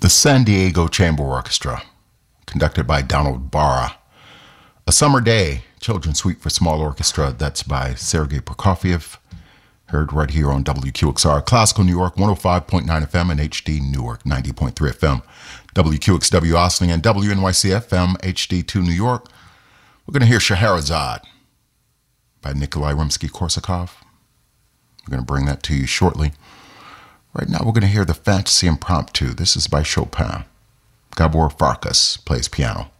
The San Diego Chamber Orchestra, conducted by Donald Barra. A Summer Day, Children's Suite for Small Orchestra, that's by Sergei Prokofiev. Heard right here on WQXR, Classical New York, 105.9 FM, and HD Newark, 90.3 FM. WQXW Ossining and WNYC FM, HD2 New York. We're going to hear Scheherazade by Nikolai Rimsky-Korsakov. We're going to bring that to you shortly. Right now, we're going to hear the Fantasy Impromptu. This is by Chopin. Gabor Farkas plays piano.